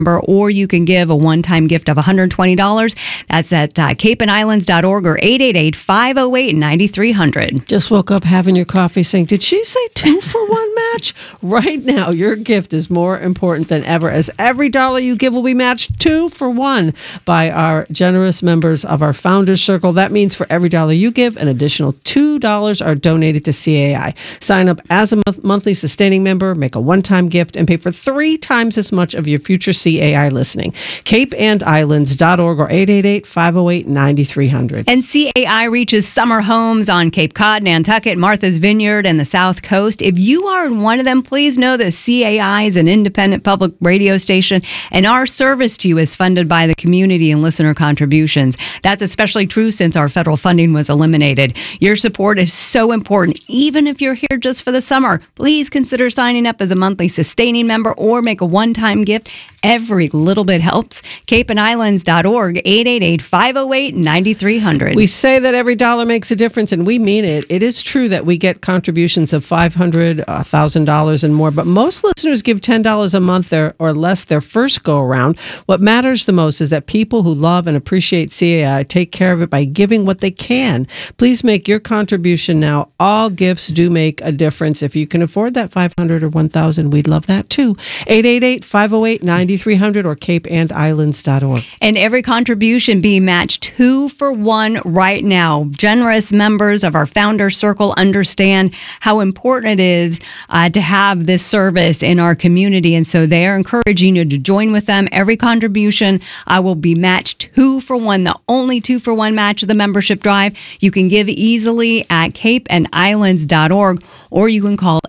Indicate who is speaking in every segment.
Speaker 1: or you can give a one-time gift of $120. That's at capeandislands.org or 888-508-9300.
Speaker 2: Just woke up having your coffee saying, did she say 2-for-1 match? Right now, your gift is more important than ever, as every dollar you give will be matched 2-for-1 by our generous members of our Founders Circle. That means for every dollar you give, an additional $2 are donated to CAI. Sign up as a monthly sustaining member, make a one-time gift, and pay for 3 times as much of your future CAI listening. capeandislands.org or 888-508-9300.
Speaker 1: And CAI reaches summer homes on Cape Cod, Nantucket, Martha's Vineyard, and the South Coast. If you are in one of them, please know that CAI is an independent public radio station, and our service to you is funded by the community and listener contributions. That's especially true since our federal funding was eliminated. Your support is so important, even if you're here just for the summer. Please consider signing up as a monthly sustaining member or make a one-time gift. Every little bit helps. capeandislands.org, 888-508-9300.
Speaker 2: We say that every dollar makes a difference, and we mean it. It is true that we get contributions of $500, $1,000 and more, but most listeners give $10 a month or less their first go-around. What matters the most is that people who love and appreciate CAI take care of it by giving what they can. Please make your contribution now. All gifts do make a difference. If you can afford that $500 or $1,000, we'd love that too. 888-508-9300 or capeandislands.org.
Speaker 1: And every contribution being matched 2-for-1 right now. Generous members of our Founders Circle understand how important it is to have this service in our community. And so they are encouraging you to join with them. Every contribution will be matched 2-for-1, the only 2-for-1 match of the membership drive. You can give easily at capeandislands.org or you can call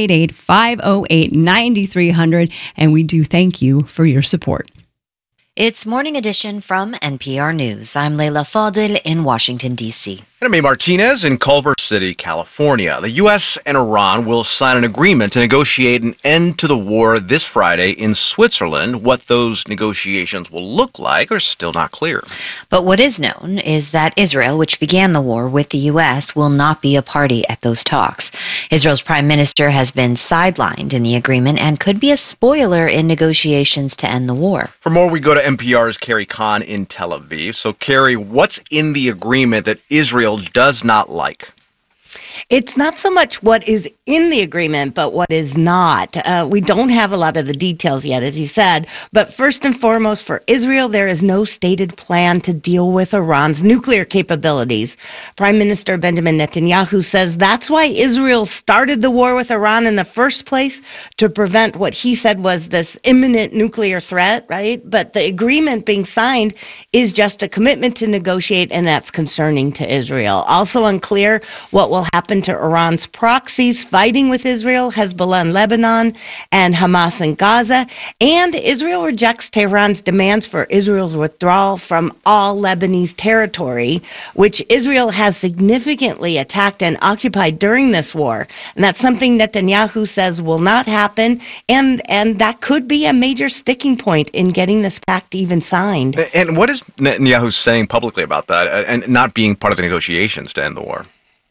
Speaker 1: 888-508-9300. And we do thank you for your support.
Speaker 3: It's Morning Edition from NPR News. I'm Leila Fadel in Washington, D.C.
Speaker 4: And I'm Amy Martinez in Culver City, California. The U.S. and Iran will sign an agreement to negotiate an end to the war this Friday in Switzerland. What those negotiations will look like are still not clear.
Speaker 3: But what is known is that Israel, which began the war with the U.S., will not be a party at those talks. Israel's prime minister has been sidelined in the agreement and could be a spoiler in negotiations to end the war.
Speaker 4: For more, we go to NPR's Carrie Kahn in Tel Aviv. So, Carrie, what's in the agreement that Israel does not like?
Speaker 5: It's not so much what is in the agreement, but what is not. We don't have a lot of the details yet, as you said. But first and foremost, for Israel, there is no stated plan to deal with Iran's nuclear capabilities. Prime Minister Benjamin Netanyahu says that's why Israel started the war with Iran in the first place, to prevent what he said was this imminent nuclear threat, right? But the agreement being signed is just a commitment to negotiate, and that's concerning to Israel. Also unclear what will happen to Iran's proxies fighting with Israel, Hezbollah in Lebanon, and Hamas in Gaza. And Israel rejects Tehran's demands for Israel's withdrawal from all Lebanese territory, which Israel has significantly attacked and occupied during this war. And that's something Netanyahu says will not happen, and that could be a major sticking point in getting this pact even signed.
Speaker 4: And what is Netanyahu saying publicly about that and not being part of the negotiations to end the war?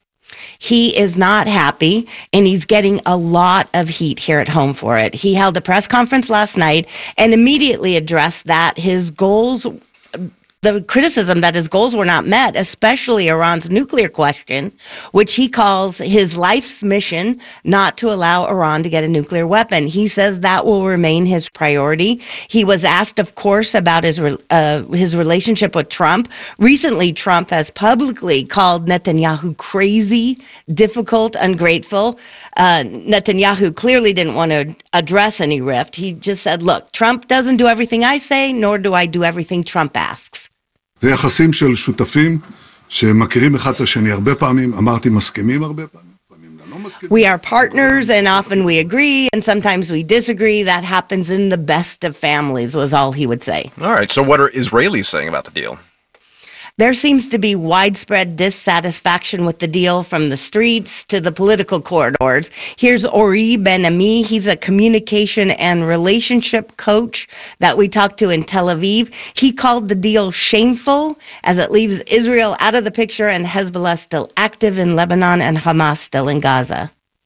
Speaker 5: He is not happy, and he's getting a lot of heat here at home for it. He held a press conference last night and immediately addressed that his goals, the criticism that his goals were not met, especially Iran's nuclear question, which he calls his life's mission, not to allow Iran to get a nuclear weapon. He says that will remain his priority. He was asked, of course, about his relationship with Trump. Recently, Trump has publicly called Netanyahu crazy, difficult, ungrateful. Netanyahu clearly didn't want to address any rift. He just said, look, Trump doesn't do everything I say, nor do I do everything Trump asks.
Speaker 6: זה יחסים של שותפים שמכירים אחד את השני הרבה פעמים, אמרתי מסכימים הרבה פעמים.
Speaker 5: We are partners, and often we agree, and sometimes we disagree. That happens in the best of families, was all he would say.
Speaker 4: All right, so what are Israelis saying about the deal?
Speaker 5: There seems to be widespread dissatisfaction with the deal, from the streets to the political corridors. Here's Ori Ben-Ami. He's a communication and relationship coach that we talked to in Tel Aviv. He called the deal shameful, as it leaves Israel out of the picture and Hezbollah still active in Lebanon and Hamas still in Gaza.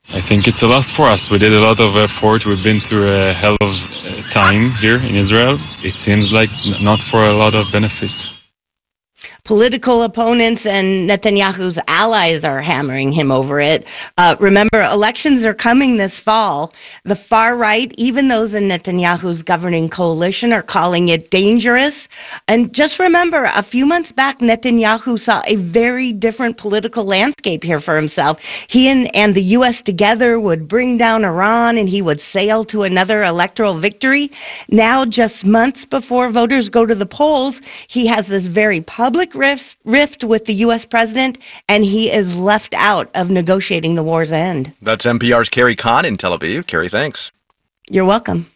Speaker 7: I think it's a loss for us. We did a lot of effort. We've been through a hell of time here in Israel. It seems like not for a lot of benefit.
Speaker 5: Political opponents and Netanyahu's allies are hammering him over it. Remember, elections are coming this fall. The far right, even those in Netanyahu's governing coalition, are calling it dangerous. And just remember, a few months back, Netanyahu saw a very different political landscape here for himself. He and the U.S. together would bring down Iran, and he would sail to another electoral victory. Now, just months before voters go to the polls, he has this very public rift with the U.S. president, and he is left out of negotiating the war's end.
Speaker 4: That's NPR's Carrie Kahn in Tel Aviv. Carrie, thanks.
Speaker 5: You're welcome.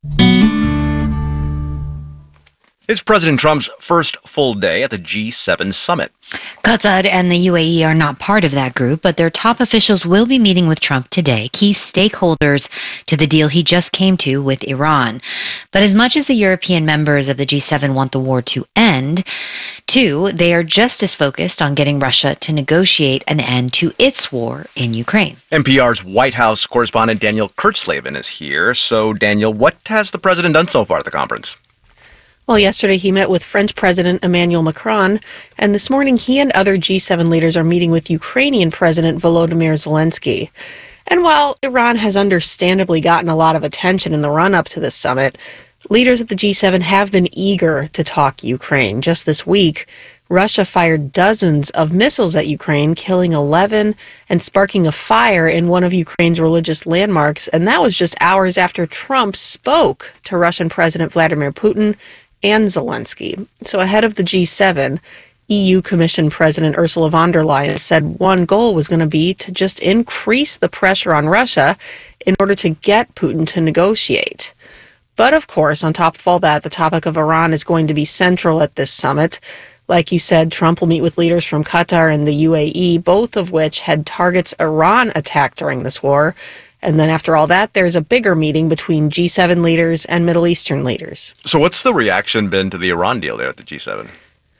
Speaker 4: It's President Trump's first full day at the G7 summit.
Speaker 3: Qatar and the UAE are not part of that group, but their top officials will be meeting with Trump today, key stakeholders to the deal he just came to with Iran. But as much as the European members of the G7 want the war to end, too, they are just as focused on getting Russia to negotiate an end to its war in Ukraine.
Speaker 4: NPR's White House correspondent Daniel Kurtzleben is here. So, Daniel, what has the president done so far at the conference?
Speaker 8: Well, yesterday he met with French President Emmanuel Macron, and this morning he and other G7 leaders are meeting with Ukrainian President Volodymyr Zelensky. And while Iran has understandably gotten a lot of attention in the run-up to this summit, leaders at the G7 have been eager to talk Ukraine. Just this week, Russia fired dozens of missiles at Ukraine, killing 11 and sparking a fire in one of Ukraine's religious landmarks, and that was just hours after Trump spoke to Russian President Vladimir Putin and Zelensky. So ahead of the G7, EU Commission President Ursula von der Leyen said one goal was going to be to just increase the pressure on Russia in order to get Putin to negotiate. But of course, on top of all that, the topic of Iran is going to be central at this summit. Like you said, Trump will meet with leaders from Qatar and the UAE, both of which had targets Iran attacked during this war. And then after all that, there's a bigger meeting between G7 leaders and Middle Eastern leaders.
Speaker 4: So what's the reaction been to the Iran deal there at the G7?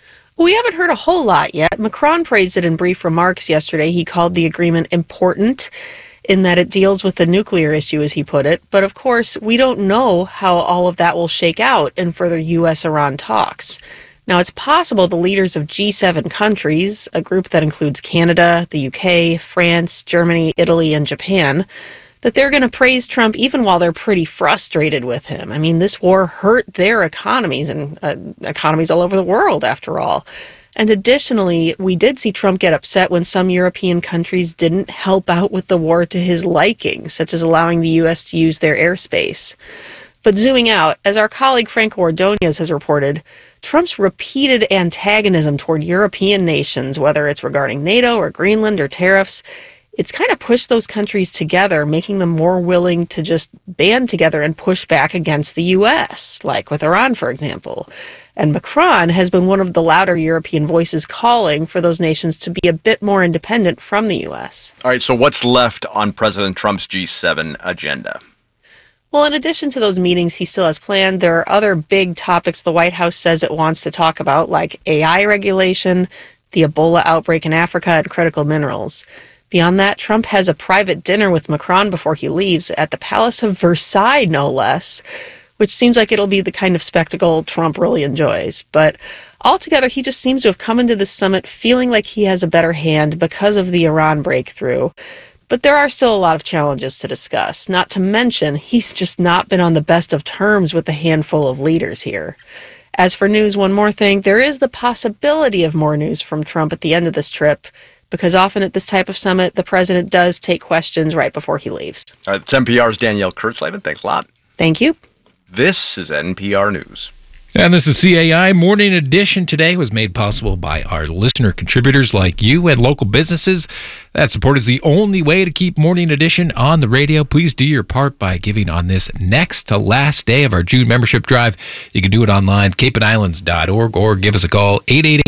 Speaker 8: We haven't heard a whole lot yet. Macron praised it in brief remarks yesterday. He called the agreement important in that it deals with the nuclear issue, as he put it. But of course, we don't know how all of that will shake out in further U.S.-Iran talks. Now, it's possible the leaders of G7 countries, a group that includes Canada, the UK, France, Germany, Italy, and Japan, that they're going to praise Trump even while they're pretty frustrated with him. I mean, this war hurt their economies and economies all over the world, after all. And additionally, we did see Trump get upset when some European countries didn't help out with the war to his liking, such as allowing the U.S. to use their airspace. But zooming out, as our colleague Franco Ordonez has reported, Trump's repeated antagonism toward European nations, whether it's regarding NATO or Greenland or tariffs, it's kind of pushed those countries together, making them more willing to just band together and push back against the U.S., like with Iran, for example. And Macron has been one of the louder European voices calling for those nations to be a bit more independent from the U.S.
Speaker 4: All right, so what's left on President Trump's G7 agenda?
Speaker 8: Well, in addition to those meetings he still has planned, there are other big topics the White House says it wants to talk about, like AI regulation, the Ebola outbreak in Africa, and critical minerals. Beyond that, Trump has a private dinner with Macron before he leaves at the Palace of Versailles, no less, which seems like it'll be the kind of spectacle Trump really enjoys. But altogether, he just seems to have come into this summit feeling like he has a better hand because of the Iran breakthrough. But there are still a lot of challenges to discuss, not to mention he's just not been on the best of terms with a handful of leaders here. As for news, one more thing, there is the possibility of more news from Trump at the end of this trip, because often at this type of summit, the president does take questions right before he leaves.
Speaker 4: All right, it's NPR's Danielle Kurtzleben. Thanks a lot.
Speaker 8: Thank you.
Speaker 4: This is NPR News.
Speaker 9: And this is CAI. Morning Edition today was made possible by our listener contributors like you and local businesses. That support is the only way to keep Morning Edition on the radio. Please do your part by giving on this next to last day of our June membership drive. You can do it online, capeandislands.org, or give us a call,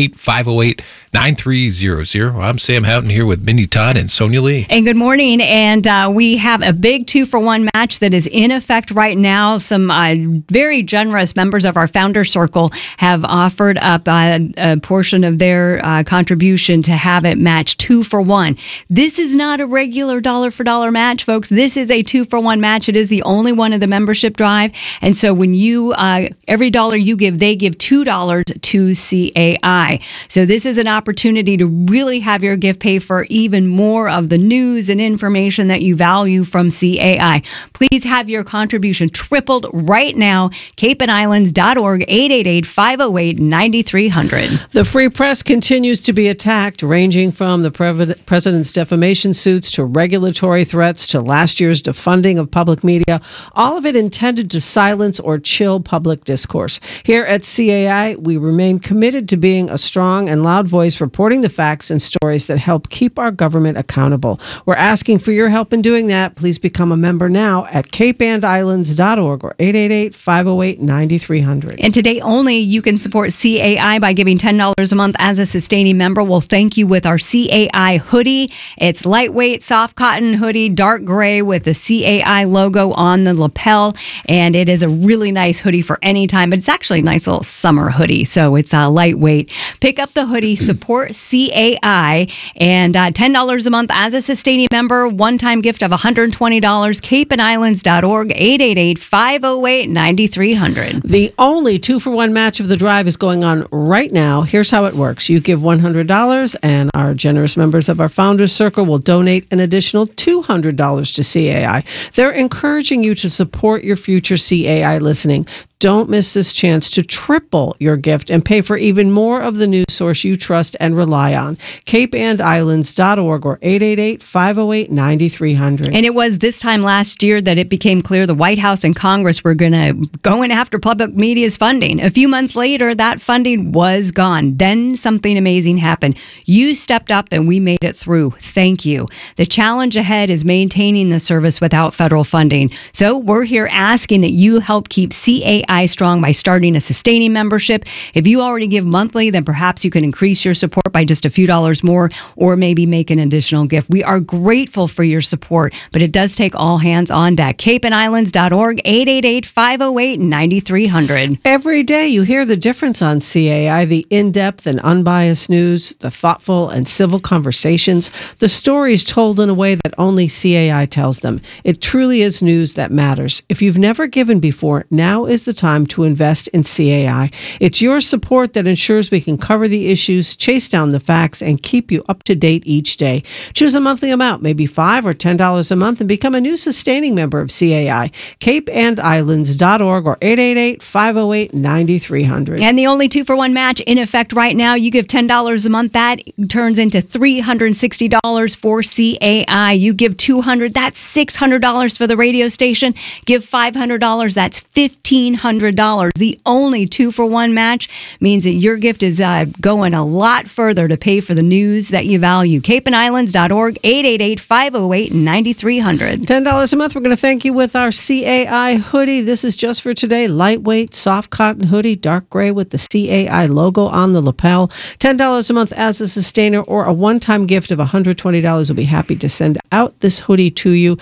Speaker 9: 888-508-9300. I'm Sam Houghton here with Mindy Todd and Sonia Lee.
Speaker 1: And good morning. And we have a big 2-for-1 match that is in effect right now. Some very generous members of our Founder Circle have offered up a portion of their contribution to have it match 2-for-1. This is not a regular dollar for dollar match, folks. This is a 2-for-1 match. It is the only one of the membership drive. And so when you, every dollar you give, they give $2 to CAI. So this is an opportunity to really have your gift pay for even more of the news and information that you value from CAI. Please have your contribution tripled right now. CapeandIslands.org, 888-508-9300.
Speaker 2: The Free Press continues to be attacked, ranging from the president's defamation suits to regulatory threats to last year's defunding of public media, all of it intended to silence or chill public discourse. Here at CAI, we remain committed to being a strong and loud voice reporting the facts and stories that help keep our government accountable. We're asking for your help in doing that. Please become a member now at capeandislands.org or 888-508-9300.
Speaker 1: And today only, you can support CAI by giving $10 a month as a sustaining member. We'll thank you with our CAI hoodie. It's lightweight, soft cotton hoodie, dark gray with the CAI logo on the lapel. And it is a really nice hoodie for any time. But it's actually a nice little summer hoodie. So it's lightweight. Pick up the hoodie, support CAI, and $10 a month as a sustaining member. One-time gift of $120. CapeandIslands.org, 888-508-9300.
Speaker 2: The only 2-for-1 match of the drive is going on right now. Here's how it works. You give $100, and our generous members of our Founders Circle will donate an additional $200 to CAI. They're encouraging you to support your future CAI listening. Don't miss this chance to triple your gift and pay for even more of the news source you trust and rely on. CapeandIslands.org or 888-508-9300.
Speaker 1: And it was this time last year that it became clear the White House and Congress were going to go in after public media's funding. A few months later, that funding was gone. Then something amazing happened. You stepped up and we made it through. Thank you. The challenge ahead is maintaining the service without federal funding. So we're here asking that you help keep CAI strong by starting a sustaining membership. If you already give monthly, then perhaps you can increase your support by just a few dollars more or maybe make an additional gift. We are grateful for your support, but it does take all hands on deck. CapeandIslands.org, 888-508-9300.
Speaker 2: Every day you hear the difference on CAI, the in-depth and unbiased news, the thoughtful and civil conversations, the stories told in a way that only CAI tells them. It truly is news that matters. If you've never given before, now is the time to invest in CAI. It's your support that ensures we can cover the issues, chase down the facts, and keep you up to date each day. Choose a monthly amount, maybe $5 or $10 a month, and become a new sustaining member of CAI. CapeandIslands.org or 888-508-9300.
Speaker 1: And the only 2-for-1 match in effect right now, you give $10 a month, that turns into $360 for CAI. You give $200, that's $600 for the radio station. Give $500, that's $1,500. The only 2-for-1 match means that your gift is going a lot further to pay for the news that you value. CapeandIslands.org, 888-508-9300.
Speaker 2: $10 a month. We're going to thank you with our CAI hoodie. This is just for today. Lightweight, soft cotton hoodie, dark gray with the CAI logo on the lapel. $10 a month as a sustainer or a one-time gift of $120. We'll be happy to send out this hoodie to you.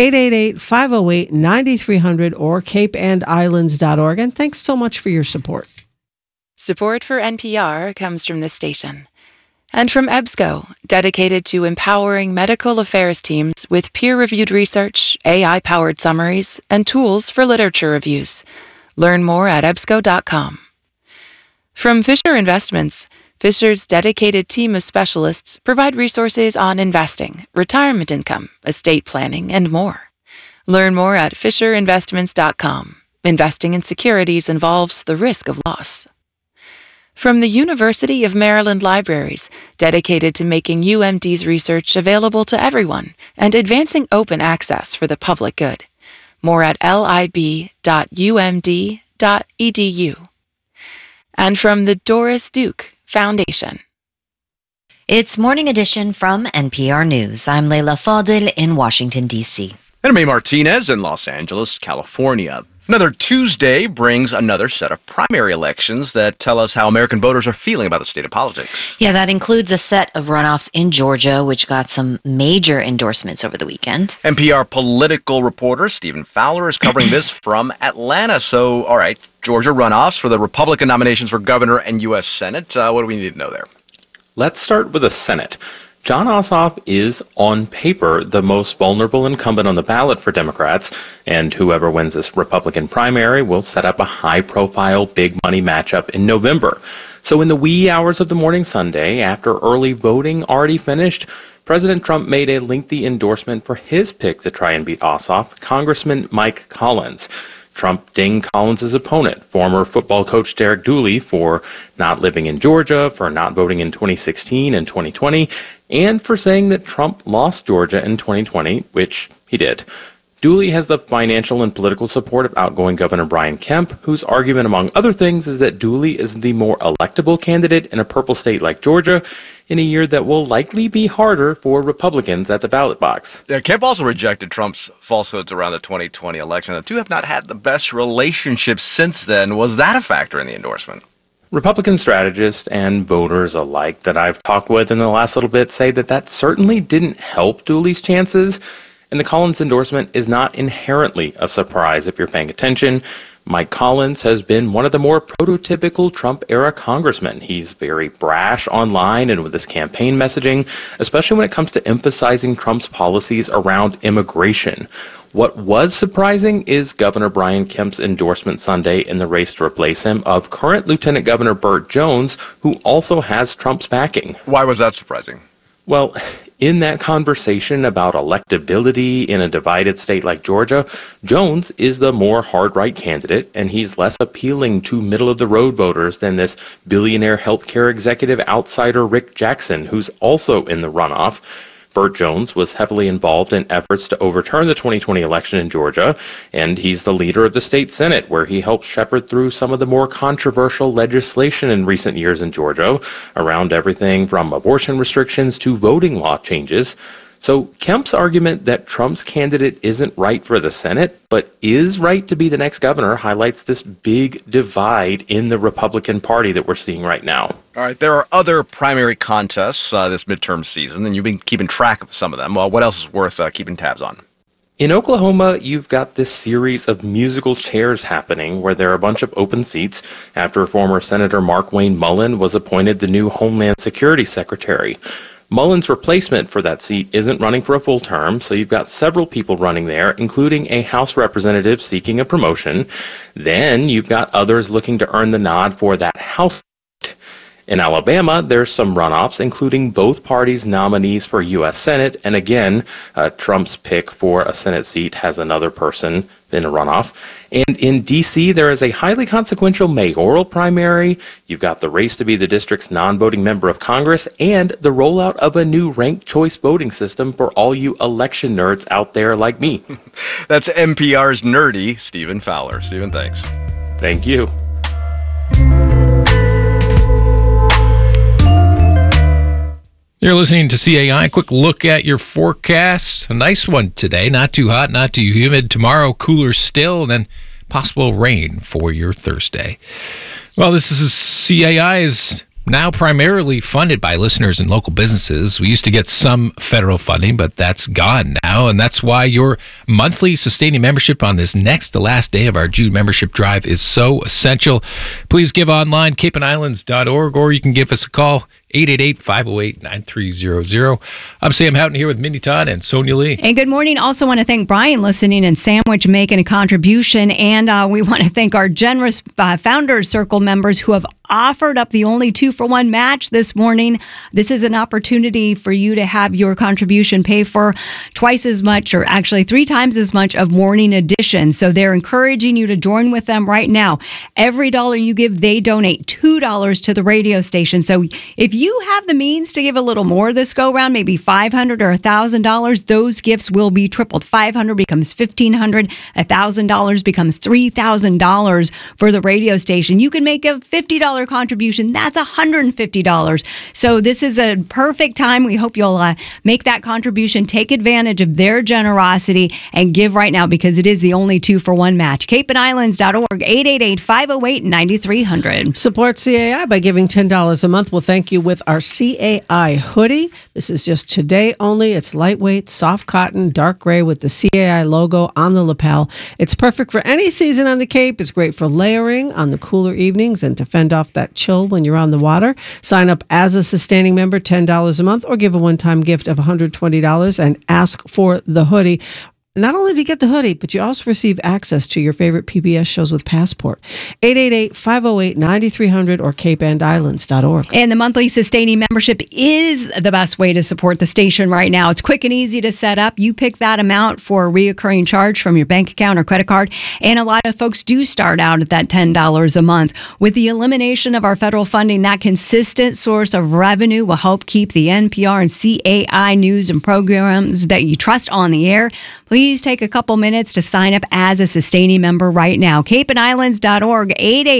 Speaker 2: 888-508-9300 or CapeandIslands.org. And thanks so much for your support.
Speaker 10: Support for NPR comes from this station and from EBSCO, dedicated to empowering medical affairs teams with peer-reviewed research, AI-powered summaries, and tools for literature reviews. Learn more at ebsco.com. From Fisher Investments, Fisher's dedicated team of specialists provide resources on investing, retirement income, estate planning, and more. Learn more at fisherinvestments.com. Investing in securities involves the risk of loss. From the University of Maryland Libraries, dedicated to making UMD's research available to everyone and advancing open access for the public good. More at lib.umd.edu. And from the Doris Duke Foundation.
Speaker 3: It's Morning Edition from NPR News. I'm Leila Fadel in Washington, D.C.
Speaker 4: And I'm May Martinez in Los Angeles, California. Another Tuesday brings another set of primary elections that tell us how American voters are feeling about the state of politics.
Speaker 3: Yeah, that includes a set of runoffs in Georgia, which got some major endorsements over the weekend.
Speaker 4: NPR political reporter Stephen Fowler is covering this from Atlanta. So, all right, Georgia runoffs for the Republican nominations for governor and U.S. Senate. What do we need to know there?
Speaker 11: Let's start with the Senate. Jon Ossoff is, on paper, the most vulnerable incumbent on the ballot for Democrats, and whoever wins this Republican primary will set up a high-profile, big-money matchup in November. So in the wee hours of the morning Sunday, after early voting already finished, President Trump made a lengthy endorsement for his pick to try and beat Ossoff, Congressman Mike Collins. Trump dinged Collins' opponent, former football coach Derek Dooley, for not living in Georgia, for not voting in 2016 and 2020, and for saying that Trump lost Georgia in 2020, which he did. Dooley has the financial and political support of outgoing Governor Brian Kemp, whose argument, among other things, is that Dooley is the more electable candidate in a purple state like Georgia in a year that will likely be harder for Republicans at the ballot box.
Speaker 4: Yeah, Kemp also rejected Trump's falsehoods around the 2020 election. The two have not had the best relationship since then. Was that a factor in the endorsement?
Speaker 11: Republican strategists and voters alike that I've talked with in the last little bit say that certainly didn't help Dooley's chances. And the Collins endorsement is not inherently a surprise if you're paying attention. Mike Collins has been one of the more prototypical Trump-era congressmen. He's very brash online and with his campaign messaging, especially when it comes to emphasizing Trump's policies around immigration. What was surprising is Governor Brian Kemp's endorsement Sunday in the race to replace him of current Lieutenant Governor Burt Jones, who also has Trump's backing.
Speaker 4: Why was that surprising?
Speaker 11: Well, in that conversation about electability in a divided state like Georgia, Jones is the more hard-right candidate, and he's less appealing to middle-of-the-road voters than this billionaire healthcare executive outsider Rick Jackson, who's also in the runoff. Burt Jones was heavily involved in efforts to overturn the 2020 election in Georgia, and he's the leader of the state Senate, where he helped shepherd through some of the more controversial legislation in recent years in Georgia, around everything from abortion restrictions to voting law changes. So Kemp's argument that Trump's candidate isn't right for the Senate, but is right to be the next governor, highlights this big divide in the Republican Party that we're seeing right now.
Speaker 4: All right, there are other primary contests this midterm season, and you've been keeping track of some of them. What else is worth keeping tabs on?
Speaker 11: In Oklahoma, you've got this series of musical chairs happening where there are a bunch of open seats after former Senator Markwayne Mullin was appointed the new Homeland Security Secretary. Mullin's replacement for that seat isn't running for a full term, so you've got several people running there, including a House representative seeking a promotion. Then you've got others looking to earn the nod for that House seat. In Alabama, there's some runoffs, including both parties' nominees for U.S. Senate, and again, Trump's pick for a Senate seat has another person in a runoff. And in D.C., there is a highly consequential mayoral primary. You've got the race to be the district's non-voting member of Congress and the rollout of a new ranked choice voting system for all you election nerds out there like me.
Speaker 4: That's NPR's nerdy Stephen Fowler. Stephen, thanks.
Speaker 11: Thank you.
Speaker 9: You're listening to CAI. Quick look at your forecast. A nice one today. Not too hot, not too humid. Tomorrow, cooler still, and then possible rain for your Thursday. Well, this is CAI is now primarily funded by listeners and local businesses. We used to get some federal funding, but that's gone now, and that's why your monthly sustaining membership on this next to last day of our June membership drive is so essential. Please give online, capeandislands.org, or you can give us a call, 888-508-9300. I'm Sam Houghton here with Mindy Todd and Sonia Lee.
Speaker 1: And good morning. Also want to thank Brian listening and Sandwich making a contribution. And we want to thank our generous Founders Circle members who have offered up the only 2-for-1 match this morning. This is an opportunity for you to have your contribution pay for twice as much, or actually 3 times as much, of Morning Edition. So they're encouraging you to join with them right now. Every dollar you give, they donate $2 to the radio station. So if you have the means to give a little more this go round, maybe $500 or $1,000, those gifts will be tripled. $500 becomes $1,500, $1,000 becomes $3,000 for the radio station. You can make a $50 contribution. That's $150. So this is a perfect time. We hope you'll make that contribution, take advantage of their generosity, and give right now, because it is the only 2-for-1 match. capeandislands.org, 888-508-9300.
Speaker 2: Support CAI by giving $10 a month. We'll thank you with our CAI hoodie. This is just today only. It's lightweight, soft cotton, dark gray with the CAI logo on the lapel. It's perfect for any season on the Cape. It's great for layering on the cooler evenings and to fend off that chill when you're on the water. Sign up as a sustaining member, $10 a month, or give a one-time gift of $120 and ask for the hoodie. Not only do you get the hoodie, but you also receive access to your favorite PBS shows with Passport. 888-508-9300 or CapeAndIslands.org.
Speaker 1: And the monthly sustaining membership is the best way to support the station right now. It's quick and easy to set up. You pick that amount for a reoccurring charge from your bank account or credit card. And a lot of folks do start out at that $10 a month. With the elimination of our federal funding, that consistent source of revenue will help keep the NPR and CAI news and programs that you trust on the air. Please take a couple minutes to sign up as a sustaining member right now. CapeAndIslands.org,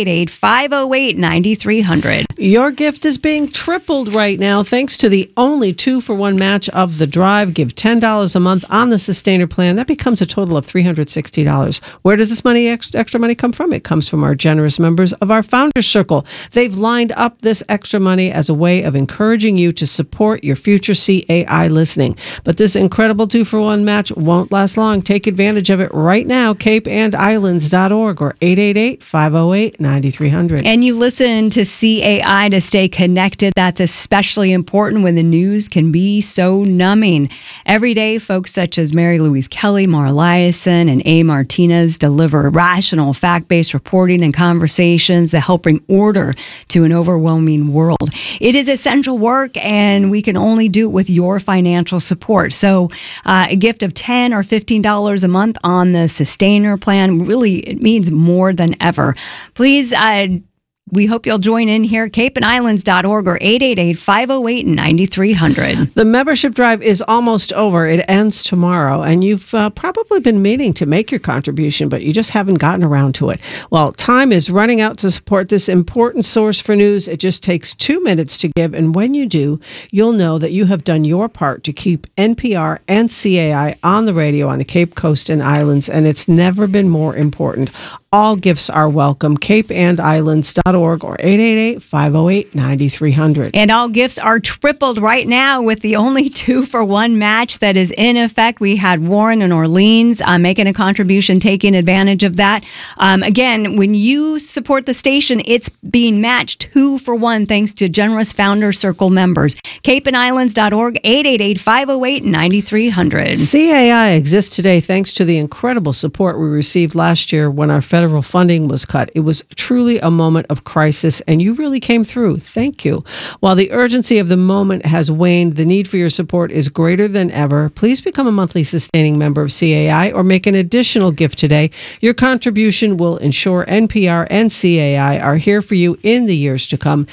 Speaker 1: 888-508-9300.
Speaker 2: Your gift is being tripled right now thanks to the only 2-for-1 match of the drive. Give $10 a month on the Sustainer plan. That becomes a total of $360. Where does this money, extra money come from? It comes from our generous members of our Founders Circle. They've lined up this extra money as a way of encouraging you to support your future CAI listening. But this incredible 2-for-1 match won't last long. Take advantage of it right now. CapeAndIslands.org or 888-508-9300.
Speaker 1: And you listen to CAI to stay connected. That's especially important when the news can be so numbing. Every day, folks such as Mary Louise Kelly, Mara Liasson, and A. Martinez deliver rational, fact-based reporting and conversations that help bring order to an overwhelming world. It is essential work, and we can only do it with your financial support. So a gift of $10 or $15 a month on the Sustainer plan, really, it means more than ever. Please, we hope you'll join in here, CapeAndIslands.org or 888-508-9300.
Speaker 2: The membership drive is almost over. It ends tomorrow, and you've probably been meaning to make your contribution, but you just haven't gotten around to it. Well, time is running out to support this important source for news. It just takes 2 minutes to give, and when you do, you'll know that you have done your part to keep NPR and CAI on the radio on the Cape Coast and Islands, and it's never been more important. All gifts are welcome. CapeAndIslands.org or 888-508-9300.
Speaker 1: And all gifts are tripled right now with the only 2-for-1 match that is in effect. We had Warren and Orleans making a contribution, taking advantage of that. Again, when you support the station, it's being matched 2-for-1 thanks to generous Founders Circle members. CapeAndIslands.org, 888-508-9300.
Speaker 2: CAI exists today thanks to the incredible support we received last year when our federal funding was cut. It was truly a moment of crisis, and you really came through. Thank you. While the urgency of the moment has waned, the need for your support is greater than ever. Please become a monthly sustaining member of CAI or make an additional gift today. Your contribution will ensure NPR and CAI are here for you in the years to come.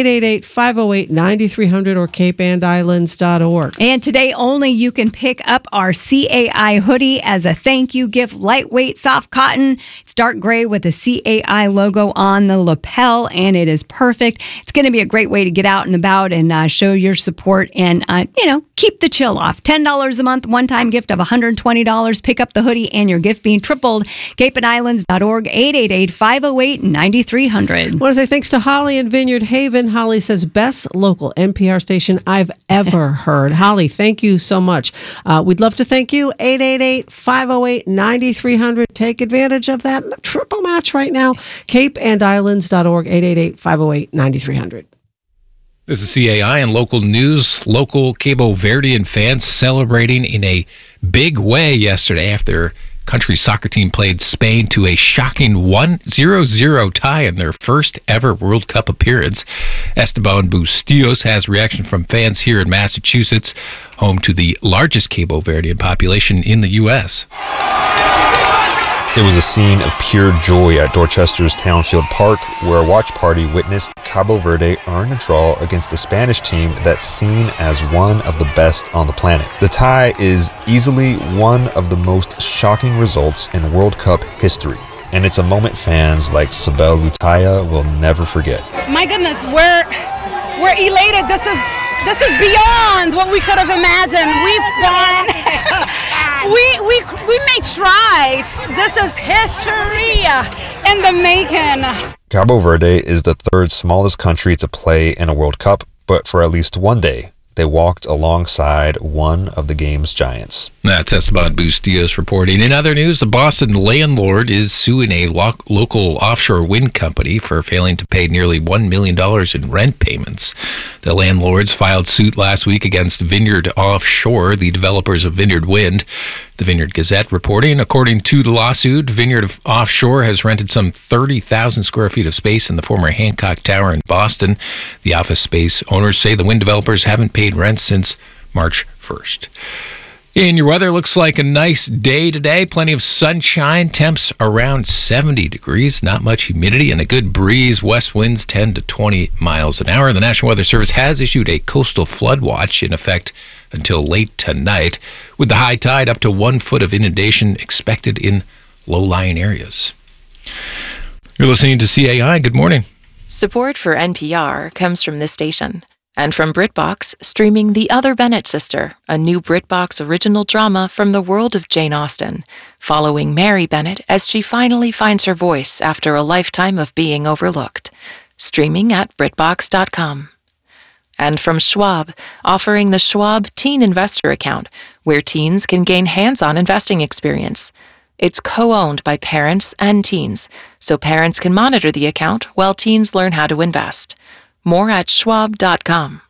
Speaker 2: 888-508-9300 or CapeAndIslands.org.
Speaker 1: And today only, you can pick up our CAI hoodie as a thank you gift. Lightweight, soft cotton. It's dark gray with the CAI logo on the lapel, and it is perfect. It's going to be a great way to get out and about and show your support and, keep the chill off. $10 a month, one-time gift of $120. Pick up the hoodie and your gift being tripled. CapeAndIslands.org, 888-508-9300.
Speaker 2: I want to say thanks to Holly in Vineyard Haven. Holly says, best local NPR station I've ever heard. Holly, thank you so much. We'd love to thank you. 888-508-9300. Take advantage of that triple match right now. CapeAndIslands.org, 888-508-9300.
Speaker 9: This is CAI and local news. Local Cabo Verdean fans celebrating in a big way yesterday after their country's soccer team played Spain to a shocking 1-0 tie in their first ever World Cup appearance. Esteban Bustillos has reaction from fans here in Massachusetts, home to the largest Cabo Verdean population in the U.S.
Speaker 12: It was a scene of pure joy at Dorchester's Townfield Park, where a watch party witnessed Cabo Verde earn a draw against the Spanish team that's seen as one of the best on the planet. The tie is easily one of the most shocking results in World Cup history, and it's a moment fans like Sibel Lutaya will never forget.
Speaker 13: My goodness, we're elated. This is beyond what we could have imagined. We've done. We made strides. This is history in the making.
Speaker 12: Cabo Verde is the third smallest country to play in a World Cup, but for at least one day, they walked alongside one of the game's giants.
Speaker 9: That's Esteban Bustillos reporting. In other news, the Boston landlord is suing a local offshore wind company for failing to pay nearly $1 million in rent payments. The landlords filed suit last week against Vineyard Offshore, the developers of Vineyard Wind. The Vineyard Gazette reporting, according to the lawsuit, Vineyard Offshore has rented some 30,000 square feet of space in the former Hancock Tower in Boston. The office space owners say the wind developers haven't paid rent since March 1st. In your weather, looks like a nice day today. Plenty of sunshine, temps around 70 degrees, not much humidity, and a good breeze. West winds 10 to 20 miles an hour. The National Weather Service has issued a coastal flood watch in effect until late tonight, with the high tide up to 1 foot of inundation expected in low-lying areas. You're listening to CAI. Good morning.
Speaker 10: Support for NPR comes from this station and from BritBox, streaming The Other Bennett Sister, a new BritBox original drama from the world of Jane Austen, following Mary Bennett as she finally finds her voice after a lifetime of being overlooked. Streaming at BritBox.com. And from Schwab, offering the Schwab Teen Investor Account, where teens can gain hands-on investing experience. It's co-owned by parents and teens, so parents can monitor the account while teens learn how to invest. More at schwab.com.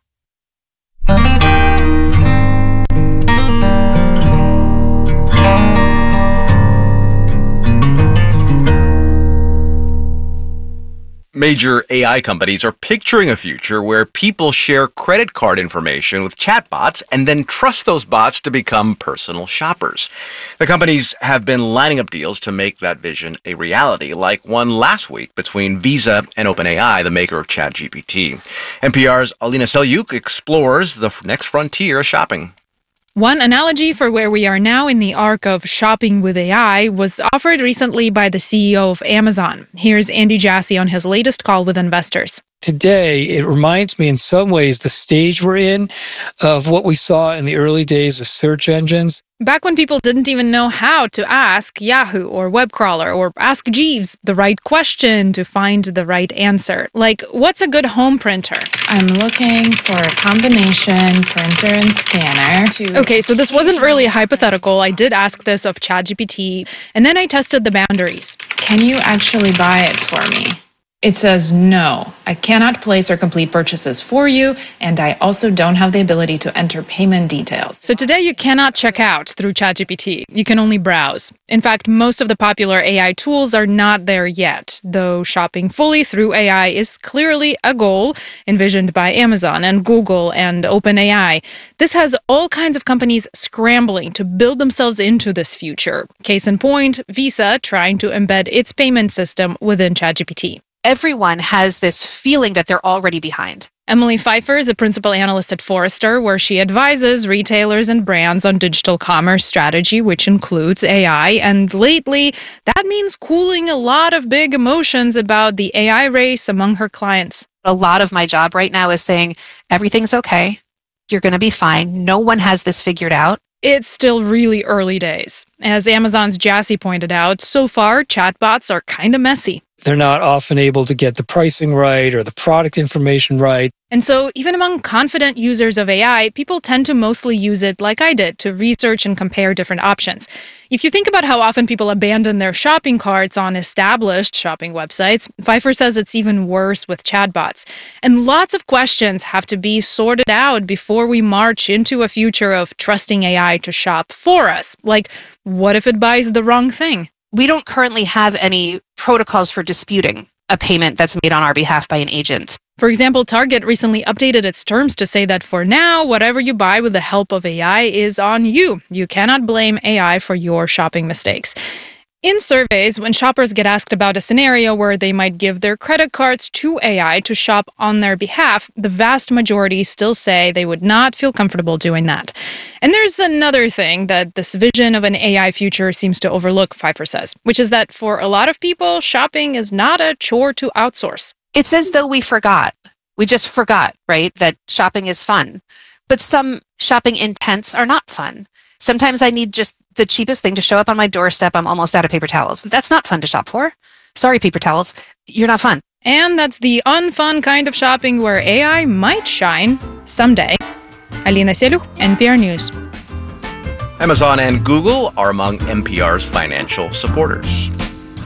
Speaker 4: Major AI companies are picturing a future where people share credit card information with chatbots and then trust those bots to become personal shoppers. The companies have been lining up deals to make that vision a reality, like one last week between Visa and OpenAI, the maker of ChatGPT. NPR's Alina Selyuk explores the next frontier of shopping.
Speaker 14: One analogy for where we are now in the arc of shopping with AI was offered recently by the CEO of Amazon. Here's Andy Jassy on his latest call with investors.
Speaker 15: Today, it reminds me in some ways the stage we're in of what we saw in the early days of search engines.
Speaker 14: Back when people didn't even know how to ask Yahoo or Webcrawler or Ask Jeeves the right question to find the right answer. Like, what's a good home printer?
Speaker 16: I'm looking for a combination printer and scanner.
Speaker 14: Okay, so this wasn't really a hypothetical. I did ask this of ChatGPT, and then I tested the boundaries.
Speaker 16: Can you actually buy it for me? It says, no, I cannot place or complete purchases for you, and I also don't have the ability to enter payment details.
Speaker 14: So today you cannot check out through ChatGPT. You can only browse. In fact, most of the popular AI tools are not there yet, though shopping fully through AI is clearly a goal envisioned by Amazon and Google and OpenAI. This has all kinds of companies scrambling to build themselves into this future. Case in point, Visa trying to embed its payment system within ChatGPT.
Speaker 17: Everyone has this feeling that they're already behind.
Speaker 14: Emily Pfeiffer is a principal analyst at Forrester, where she advises retailers and brands on digital commerce strategy, which includes AI. And lately, that means cooling a lot of big emotions about the AI race among her clients.
Speaker 17: A lot of my job right now is saying, everything's okay. You're going to be fine. No one has this figured out.
Speaker 14: It's still really early days. As Amazon's Jassy pointed out, so far, chatbots are kind of messy.
Speaker 15: They're not often able to get the pricing right or the product information right.
Speaker 14: And so even among confident users of AI, people tend to mostly use it like I did, to research and compare different options. If you think about how often people abandon their shopping carts on established shopping websites, Pfeiffer says it's even worse with chatbots. And lots of questions have to be sorted out before we march into a future of trusting AI to shop for us. Like, what if it buys the wrong thing?
Speaker 17: We don't currently have any protocols for disputing a payment that's made on our behalf by an agent.
Speaker 14: For example, Target recently updated its terms to say that for now, whatever you buy with the help of AI is on you. You cannot blame AI for your shopping mistakes. In surveys, when shoppers get asked about a scenario where they might give their credit cards to AI to shop on their behalf, the vast majority still say they would not feel comfortable doing that. And there's another thing that this vision of an AI future seems to overlook, Pfeiffer says, which is that for a lot of people, shopping is not a chore to outsource.
Speaker 17: It's as though we forgot. We just forgot, right, that shopping is fun. But some shopping intents are not fun. Sometimes I need just the cheapest thing to show up on my doorstep. I'm almost out of paper towels. That's not fun to shop for. Sorry, paper towels. You're not fun.
Speaker 14: And that's the unfun kind of shopping where AI might shine someday. Alina Seluch, NPR News.
Speaker 4: Amazon and Google are among NPR's financial supporters.